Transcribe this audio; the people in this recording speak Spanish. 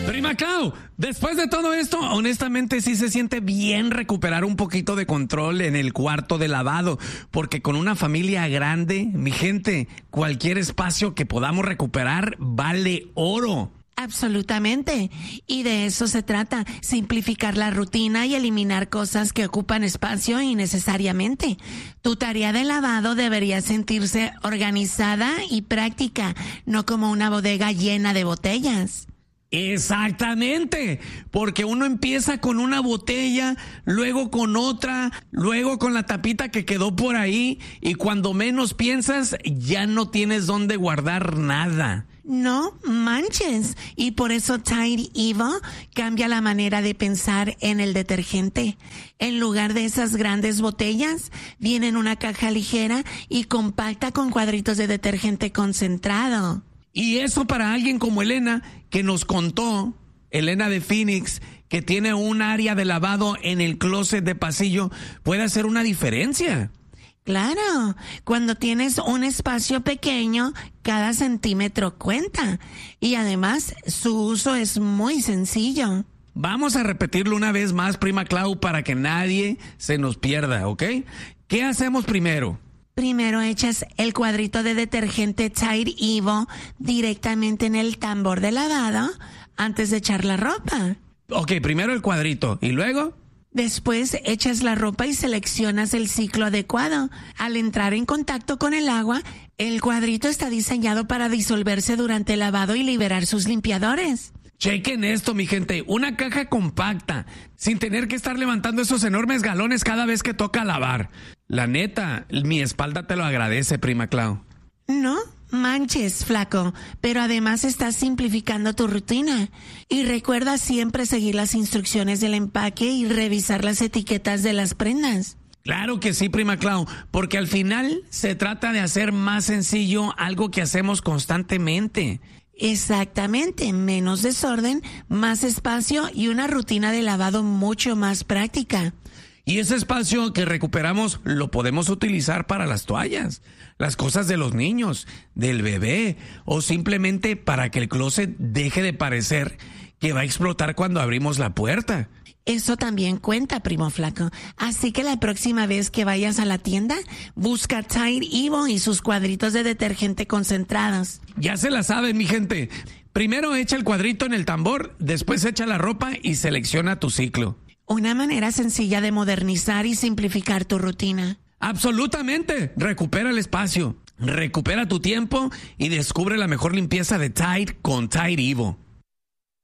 Prima Clau, después de todo esto, honestamente sí se siente bien recuperar un poquito de control en el cuarto de lavado, porque con una familia grande, mi gente, cualquier espacio que podamos recuperar vale oro. Absolutamente. Y de eso se trata, simplificar la rutina y eliminar cosas que ocupan espacio innecesariamente. Tu tarea de lavado debería sentirse organizada y práctica, no como una bodega llena de botellas. Exactamente, porque uno empieza con una botella, luego con otra, luego con la tapita que quedó por ahí y cuando menos piensas ya no tienes dónde guardar nada. No manches, y por eso Tide Evo cambia la manera de pensar en el detergente. En lugar de esas grandes botellas, viene en una caja ligera y compacta con cuadritos de detergente concentrado. Y eso para alguien como Elena, que nos contó, Elena de Phoenix, que tiene un área de lavado en el closet de pasillo, puede hacer una diferencia. Claro, cuando tienes un espacio pequeño, cada centímetro cuenta. Y además, su uso es muy sencillo. Vamos a repetirlo una vez más, Prima Clau, para que nadie se nos pierda, ¿ok? ¿Qué hacemos primero? Primero echas el cuadrito de detergente Tide Evo directamente en el tambor de lavado antes de echar la ropa. Ok, primero el cuadrito, ¿y luego? Después echas la ropa y seleccionas el ciclo adecuado. Al entrar en contacto con el agua, el cuadrito está diseñado para disolverse durante el lavado y liberar sus limpiadores. Chequen esto, mi gente, una caja compacta, sin tener que estar levantando esos enormes galones cada vez que toca lavar. La neta, mi espalda te lo agradece, Prima Clau. No manches, flaco, pero además estás simplificando tu rutina. Y recuerda siempre seguir las instrucciones del empaque y revisar las etiquetas de las prendas. Claro que sí, Prima Clau, porque al final se trata de hacer más sencillo algo que hacemos constantemente. Exactamente, menos desorden, más espacio y una rutina de lavado mucho más práctica. Y ese espacio que recuperamos lo podemos utilizar para las toallas, las cosas de los niños, del bebé, o simplemente para que el closet deje de parecer que va a explotar cuando abrimos la puerta. Eso también cuenta, primo flaco. Así que la próxima vez que vayas a la tienda, busca Tide Evo y sus cuadritos de detergente concentrados. Ya se la saben, mi gente. Primero echa el cuadrito en el tambor, después echa la ropa y selecciona tu ciclo. Una manera sencilla de modernizar y simplificar tu rutina. Absolutamente. Recupera el espacio, recupera tu tiempo y descubre la mejor limpieza de Tide con Tide Evo.